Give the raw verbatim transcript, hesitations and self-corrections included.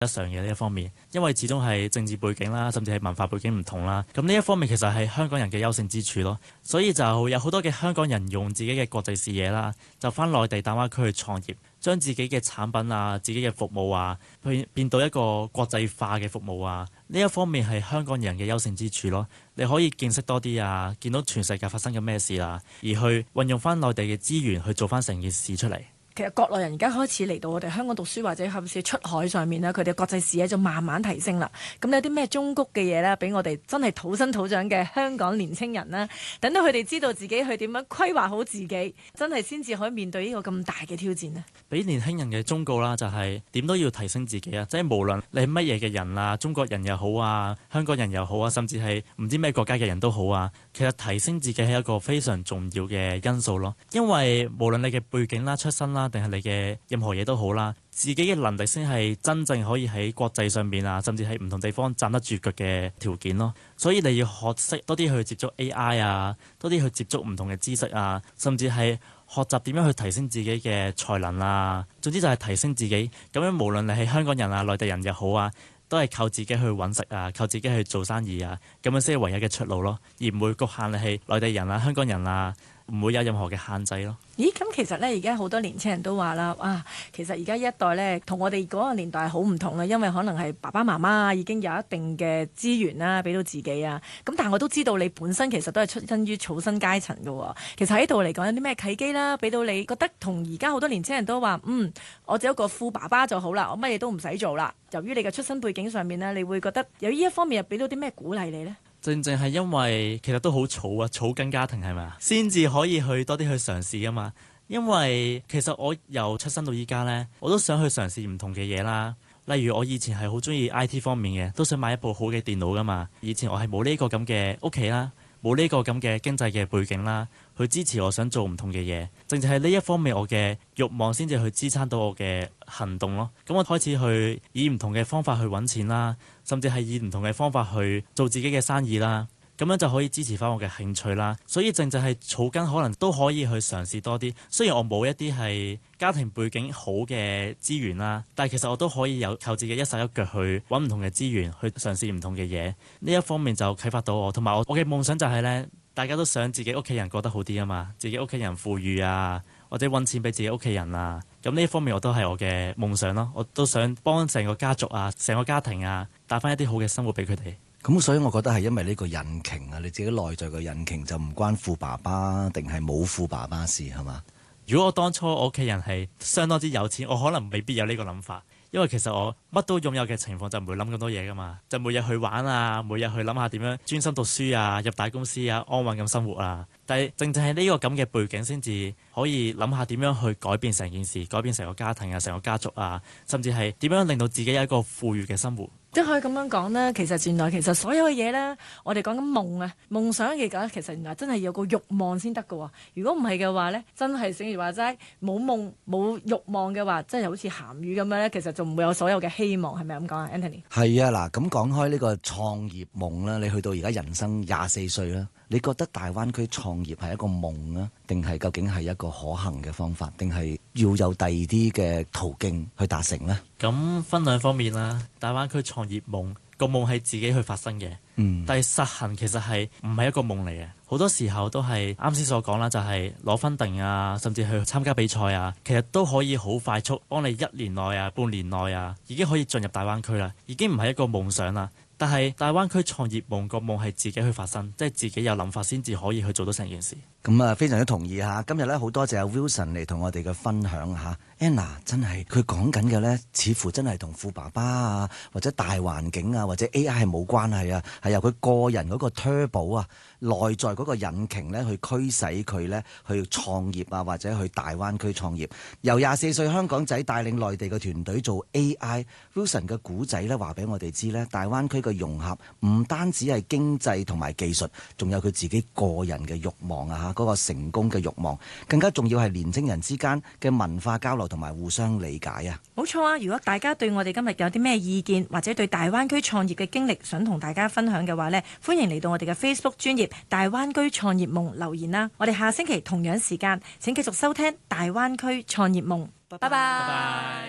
得上嘅呢一方面，因為始終係政治背景啦，甚至係文化背景唔同啦。咁呢一方面其實係香港人嘅優勝之處咯。所以就有好多嘅香港人用自己嘅國際視野啦，就返內地大灣區去創業，將自己嘅產品啊、自己嘅服務啊，去變到一個國際化嘅服務啊。呢一方面係香港人嘅優勝之處咯。你可以見識多啲啊，見到全世界發生緊咩事啦，而去運用返內地嘅資源去做返成件事出嚟。 其實國內人而家開始嚟到我哋香港讀書，或者甚至出海上面咧，佢哋國際視野就慢慢提升啦。咁有啲咩忠告嘅嘢咧，俾我哋真係土生土長嘅香港年青人啦，等到佢哋知道自己去點樣規劃好自己，真係先至可以面對呢個咁大嘅挑戰呢？ 俾年輕人嘅忠告啦，就係點都要提升自己啊！即係無論你係乜嘢嘅人啊，中國人又好啊，香港人又好啊，甚至係唔知咩國家嘅人都好啊，其實提升自己係一個非常重要嘅因素咯。因為無論你嘅背景啦、出身啦，定係你嘅任何嘢都好啦，自己嘅能力先係真正可以喺國際上面啊，甚至喺唔同地方站得住腳嘅條件咯。所以你要學識多啲去接觸 A I 啊，多啲去接觸唔同嘅知識啊，甚至係學習點樣去提升自己嘅才能啊。總之就係提升自己，咁樣無論你係香港人啊、內地人又好啊，都係靠自己去揾食啊，靠自己去做生意啊，咁樣先係唯一嘅出路咯，而唔會局限你係內地人啊、香港人啊，唔會有任何嘅限制咯。 咦，咁其實咧，而家好多年青人都話啦，啊，其實而家一代咧，同我哋嗰個年代係好唔同啦，因為可能係爸爸媽媽已經有一定嘅資源啦，俾到自己啊。咁但係我都知道你本身其實都係出身於草根階層嘅喎。其實喺度嚟講有啲咩契機啦，俾到你覺得同而家好多年青人都話，嗯，我只有個富爸爸就好啦，我乜嘢都唔使做啦。由於你嘅出身背景上面呢，你會覺得有呢一方面又俾到啲咩鼓勵你呢？ 正正係因為其實都好草啊，草根家庭係咪啊？先至可以去多啲去嘗試噶嘛。因為其實我由出生到依家呢，我都想去嘗試唔同嘅嘢啦。例如我以前係好中意 I T 方面嘅，都想買一部好嘅電腦噶嘛。以前我係冇呢個咁嘅屋企啦，冇呢個咁嘅經濟嘅背景啦，去支持我想做唔同嘅嘢。正正係呢一方面我嘅慾望先至去支撐到我嘅行動咯。咁我開始去以唔同嘅方法去揾錢啦，甚至係以唔同嘅方法去做自己嘅生意啦。咁樣就可以支持翻我嘅興趣啦，所以正正係草根可能都可以去嘗試多啲。雖然我冇一啲係家庭背景好嘅資源啦，但係其實我都可以有靠自己一手一腳去揾唔同嘅資源，去嘗試唔同嘅嘢。呢一方面就啟發到我，同埋我我嘅夢想就係呢：大家都想自己屋企人過得好啲啊嘛，自己屋企人富裕啊，或者揾錢俾自己屋企人啊。咁呢一方面我都係我嘅夢想咯，我都想幫成個家族啊、成個家庭啊帶翻一啲好嘅生活俾佢哋。 咁所以我覺得係因為呢個引擎啊，你自己內在嘅引擎就唔關富爸爸定係冇富爸爸事係嘛？ 如果我當初我屋企人係相當之有錢，我可能未必有呢個諗法，因為其實我乜都擁有嘅情況就唔會諗咁多嘢噶嘛，就每日去玩啊，每日去諗下點樣專心讀書啊，入大公司啊，安穩咁生活啊。但係正正係呢個咁嘅背景先至可以諗下點樣去改變成件事，改變成個家庭啊，成個家族啊，甚至係點樣令到自己有一個富裕嘅生活。 即係可以咁樣講啦，其實原來其實所有嘅嘢呢，我哋講緊夢啊，夢想嘅講，其實原來真係有個慾望先得㗎喎。如果唔係嘅話呢，真係正如話齋冇夢冇慾望嘅話，真係好似鹹魚咁樣呢，其實就唔會有所有嘅希望，係咪咁講啊 Anthony？ 係啊，嗱，咁講開呢個創業夢啦，你去到而家人生廿四歲啦，你覺得大灣區創業係一個夢啊，定係究竟係一個可行嘅方法，定係要有第二啲嘅途徑去達成呢？ 咁分兩方面啦，大灣區創業夢個夢係自己去發生嘅，嗯，但係實行其實係唔係一個夢嚟嘅，好多時候都係啱先所講啦，就係攞分定啊，甚至去參加比賽啊，其實都可以好快速幫你一年內啊、半年內啊，已經可以進入大灣區啦，已經唔係一個夢想啦。但係大灣區創業夢個夢係自己去發生，即係自己有諗法先至可以去做到成件事。 咁啊，非常之同意嚇。今日咧好多謝阿 Wilson 嚟同我哋嘅分享嚇。Anna 真係佢講緊嘅咧，似乎真係同富爸爸啊，或者大環境啊，或者 A I 係冇關係啊，係由佢個人嗰個 turbo 啊，內在嗰個引擎咧去驅使佢咧去創業啊，或者去大灣區創業。由廿四歲香港仔帶領內地嘅團隊做 A I，Wilson 嘅古仔咧話俾我哋知咧，大灣區嘅融合唔單止係經濟同埋技術，仲有佢自己個人嘅慾望啊嚇，嗰個成功嘅慾望，更加重要係年青人之間嘅文化交流同埋互相理解啊！ 冇錯啊！如果大家對我哋今日有啲咩意見，或者對大灣區創業嘅經歷想同大家分享嘅話呢，歡迎嚟到我哋嘅 Facebook 專頁大灣區創業夢留言啦！我哋下星期同樣時間請繼續收聽大灣區創業夢。拜拜。